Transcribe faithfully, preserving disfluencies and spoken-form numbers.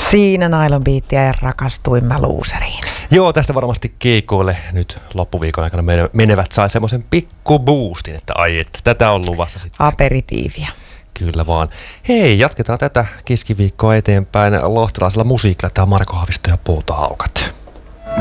Siinä Nylon Beatia ja rakastuin mä luuseriin. Joo, tästä varmasti keikoille nyt loppuviikon aikana menevät sai semmoisen pikku boostin, että ai että tätä on luvassa sitten. Aperitiiviä. Kyllä vaan. Hei, jatketaan tätä keskiviikkoa eteenpäin lohtelaisella musiikilla. Tämä on Marko Haavisto ja Puutahaukat.